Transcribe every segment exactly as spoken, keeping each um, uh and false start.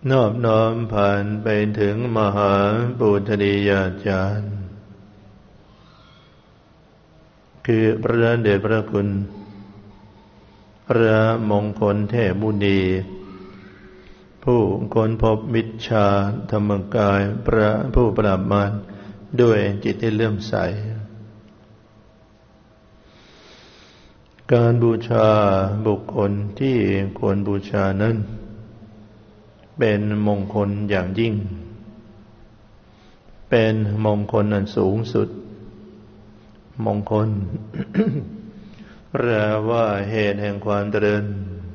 นอบน้อมผ่านไปถึงมหาปุถุชนียาจารย์คือพระเดชพระคุณพระมงคลเทพมุนีผู้ค้นพบวิชาธรรมกายพระผู้ปราบมารด้วยจิตที่เลื่อมใสการบูชาบุคคลที่ควรบูชานั้นเป็นมงคลอย่างยิ่งเป็นมงคลอันสูงสุดมงคล แปลว่าเหตุแห่งความเจริญ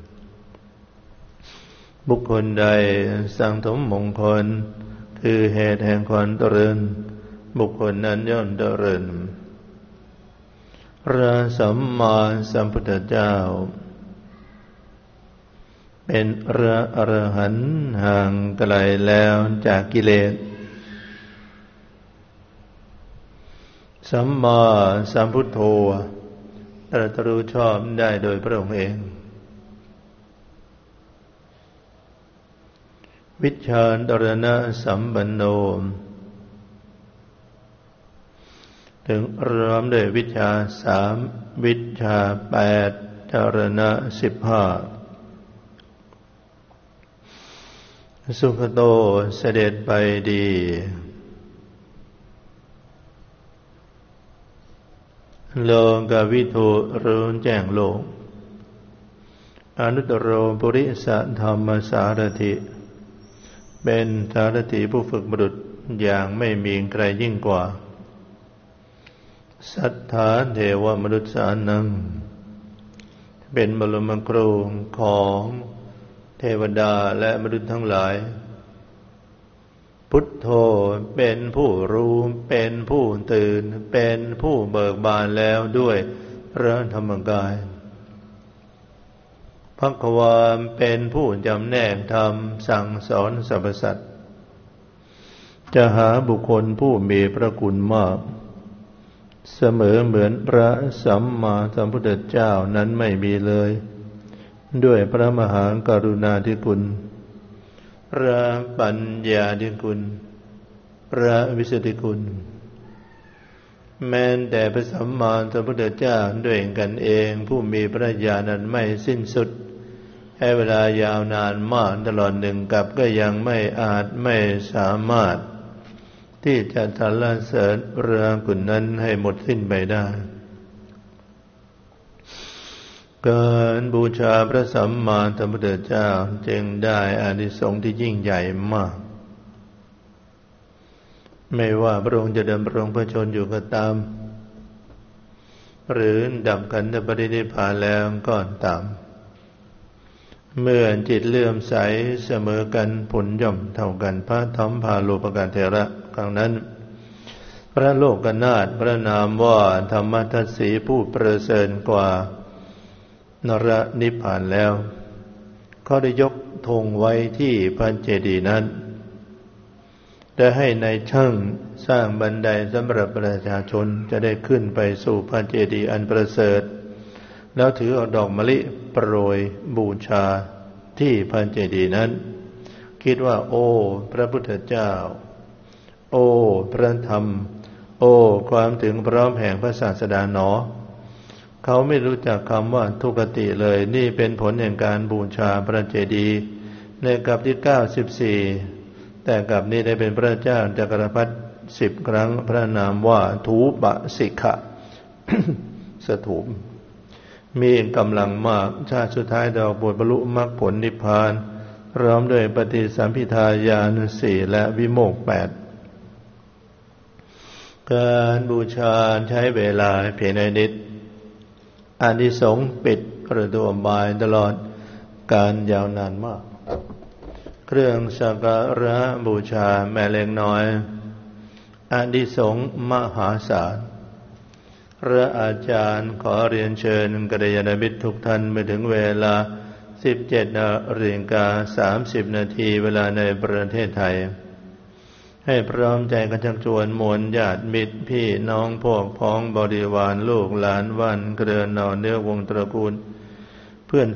บุคคลใดสั่งสมมงคลคือเหตุแห่งความเจริญบุคคลนั้นย่อมเจริญพระสัมมาสัมพุทธเจ้าเป็นพระอรหันต์ห่างไกลแล้วจากกิเลสสัมมาสัมพุทโธตรัสรู้ชอบได้โดยพระองค์เองวิชชาดรณะสัมปันโนถึงรวมด้วยวิชชาสามวิชชาแปดจรณะสิบห้าสุขโตเสด็จไปดีโลกวิทูรู้แจ้งโลกอนุตตรโรปุริสธรรมสารถิเป็นสารถิผู้ฝึกบุรุษอย่างไม่มีใครยิ่งกว่าสัทธาเทวมนุษย์สานังเป็นบรมครูของเทวดาและมนุษย์ทั้งหลายพุทโธเป็นผู้รู้เป็นผู้ตื่นเป็นผู้เบิกบานแล้วด้วยพระธรรมกายภควาเป็นผู้จำแนกธรรมสั่งสอนสรรพสัตว์จะหาบุคคลผู้มีพระคุณมากเสมอเหมือนพระสัมมาสัมพุทธเจ้านั้นไม่มีเลยด้วยพระมหากรุณาธิคุณพระปัญญาธิคุณพระวิสุทธิคุณแม้แต่พระสัมมาสัมพุทธเจ้าด้วยกันเองผู้มีพระญาณนั้นไม่สิ้นสุดให้เวลายาวนานมากตลอดหนึ่งกับก็ยังไม่อาจไม่สามารถที่จะสรรเสริญพระคุณนั้นให้หมดสิ้นไปได้การบูชาพระสัมมาสัมพุทธเจ้าจึงได้อานิสงส์ที่ยิ่งใหญ่มากไม่ว่าพระองค์จะดำรงพระชนอยู่ก็ตามหรือดับขันธปรินิพพานแล้วก็ตามเมื่อจิตเลื่อมใสเสมอกันผลย่อมเท่ากันพระธรรมภาโลปการเถระครั้งนั้นพระโลกนาถพระนามว่าธรรมทัสสีผู้ประเสริฐกว่านรนิพพานแล้วเขาได้ยกธงไว้ที่พระเจดีย์นั้นได้ให้ในายช่างสร้างบันไดสำหรับประชาชนจะได้ขึ้นไปสู่พระเจดีย์อันประเสริฐแล้วถือเอาดอกมะลิโปรยบูชาที่พระเจดีย์นั้นคิดว่าโอ้พระพุทธเจ้าโอ้พระธรรมโอ้ความถึงพร้อมแห่งพระศาสดาหนอเขาไม่รู้จักคำว่าทุกติเลยนี่เป็นผลแห่งการบูชาพระเจดีย์ในกลับที่เก้าสิบสี่แต่กลับนี้ได้เป็นพระเจ้าจักรพรรดิสิบครั้งพระนามว่าทูปสิกขะ สถูปมีกำลังมากชาติสุดท้ายดอกบวชบรรลุมรรคผลนิพพานพร้อมด้วยปฏิสัมภิทาญาณสี่และวิโมกข์แปดการบูชาใช้เวลาเพียงในนิดอานิสงส์ปิดประตูอบายตลอดการยาวนานมากเครื่องสักการะบูชาแม้เล็กน้อยอานิสงส์มหาศาลพระอาจารย์ขอเรียนเชิญกัลยาณมิตรทุกท่านมาถึงเวลา สิบเจ็ดนาฬิกาสามสิบนาทีเวลาในประเทศไทยให้พร้อมใจกันชักชวนมวลญาติมิตรพี่น้องพวกพ้องบริวารลูกหลานว่านเกลือนนอนเนื้อวงตระกูลเพื่อน